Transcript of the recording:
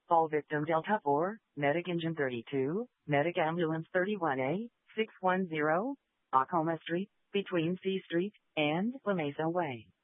Call victim Delta 4, Medic Engine 32, Medic Ambulance 31A, 610, Acoma Street, between C Street and La Mesa Way.